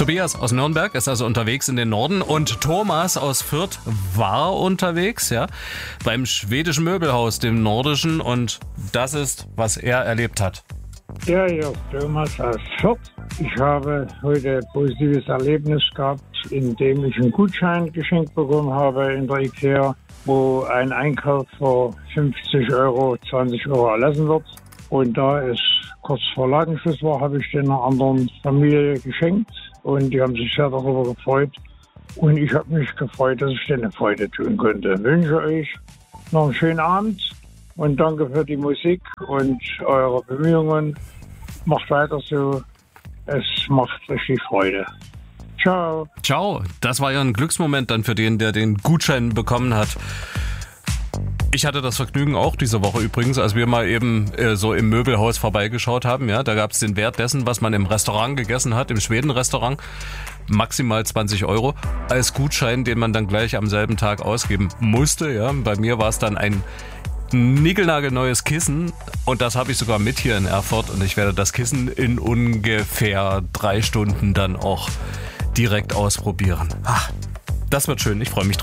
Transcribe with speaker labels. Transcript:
Speaker 1: Tobias aus Nürnberg ist also unterwegs in den Norden und Thomas aus Fürth war unterwegs, ja, beim schwedischen Möbelhaus, dem nordischen, und das ist, was er erlebt hat.
Speaker 2: Ja, hier ist Thomas aus Fürth. Ich habe heute ein positives Erlebnis gehabt, indem ich einen Gutschein geschenkt bekommen habe in der IKEA, wo ein Einkauf für 50 Euro, 20 Euro erlassen wird. Und da es kurz vor Ladenschluss war, habe ich den einer anderen Familie geschenkt und die haben sich sehr darüber gefreut. Und ich habe mich gefreut, dass ich denen eine Freude tun konnte. Ich wünsche euch noch einen schönen Abend und danke für die Musik und eure Bemühungen. Macht weiter so, es macht richtig Freude. Ciao.
Speaker 1: Ciao, das war ja ein Glücksmoment dann für den, der den Gutschein bekommen hat. Ich hatte das Vergnügen auch diese Woche übrigens, als wir mal eben so im Möbelhaus vorbeigeschaut haben. Ja, da gab es den Wert dessen, was man im Restaurant gegessen hat, im Schweden-Restaurant, maximal 20 Euro als Gutschein, den man dann gleich am selben Tag ausgeben musste. Ja, bei mir war es dann ein niegelnagelneues Kissen und das habe ich sogar mit hier in Erfurt und ich werde das Kissen in ungefähr 3 Stunden dann auch direkt ausprobieren. Ach, das wird schön, ich freue mich drauf.